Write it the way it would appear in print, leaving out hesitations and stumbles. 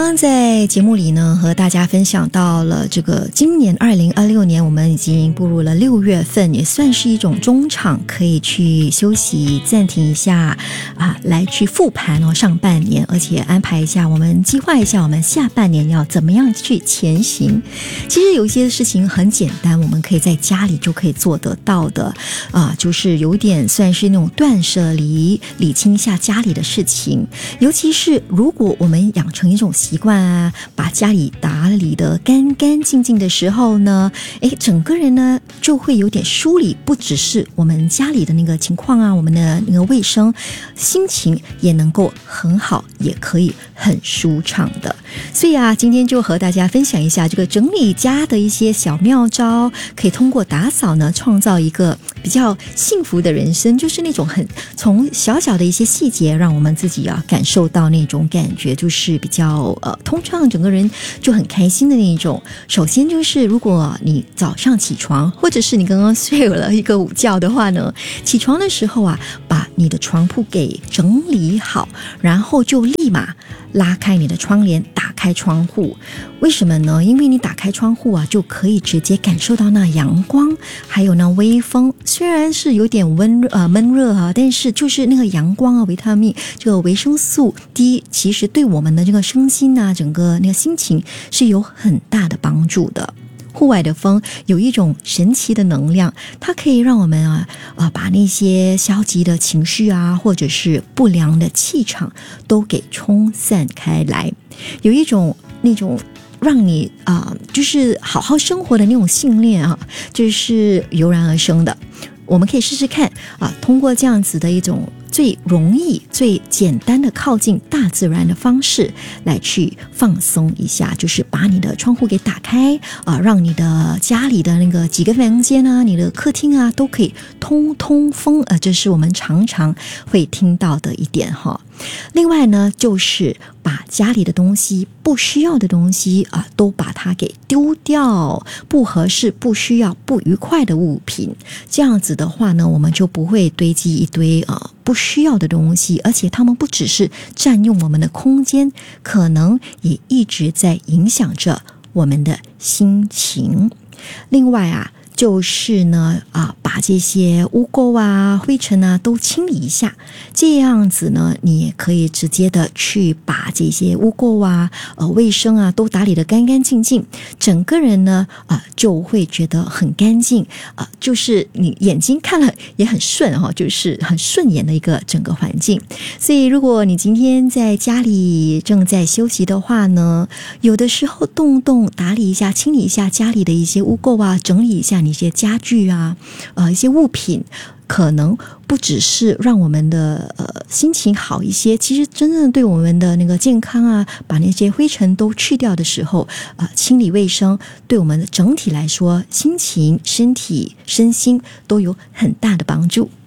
刚在节目里呢，和大家分享到了这个今年2026年，我们已经步入了6月份，也算是一种中场，可以去休息暂停一下来去复盘上半年，而且安排一下，我们计划一下我们下半年要怎么样去前行。其实有一些事情很简单，我们可以在家里就可以做得到的就是有点算是那种断舍离，理清一下家里的事情。尤其是如果我们养成一种习惯把家里打理得干干净净的时候呢，整个人呢就会有点梳理，不只是我们家里的那个情况我们的那个卫生，心情也能够很好，也可以很舒畅的。所以今天就和大家分享一下这个整理家的一些小妙招，可以通过打扫呢创造一个比较幸福的人生，就是那种从小小的一些细节让我们自己感受到那种感觉，就是比较通畅，整个人就很开心的那一种。首先就是如果你早上起床，或者是你刚刚睡了一个午觉的话呢，起床的时候把你的床铺给整理好，然后就立马拉开你的窗帘，打开窗户。为什么呢？因为你打开窗户就可以直接感受到那阳光，还有那微风。虽然是有点闷热但是就是那个阳光维他命，这个维生素 D 其实对我们的这个身心整个那个心情是有很大的帮助的。户外的风有一种神奇的能量，它可以让我们把那些消极的情绪或者是不良的气场都给冲散开来，有一种那种让你就是好好生活的那种信念就是油然而生的。我们可以试试看通过这样子的一种最容易最简单的靠近大自然的方式来去放松一下，就是把你的窗户给打开让你的家里的那个几个房间你的客厅都可以通风这是我们常常会听到的一点另外呢，就是把家里的东西，不需要的东西都把它给丢掉，不合适、不需要、不愉快的物品。这样子的话呢，我们就不会堆积一堆不需要的东西，而且它们不只是占用我们的空间，可能也一直在影响着我们的心情。另外就是呢把这些污垢灰尘都清理一下，这样子呢你也可以直接的去把这些污垢卫生都打理得干干净净，整个人呢就会觉得很干净就是你眼睛看了也很顺就是很顺眼的一个整个环境。所以如果你今天在家里正在休息的话呢，有的时候动打理一下，清理一下家里的一些污垢整理一下一些家具一些物品，可能不只是让我们的心情好一些，其实真正对我们的那个健康把那些灰尘都去掉的时候清理卫生对我们的整体来说，心情、身体、身心都有很大的帮助。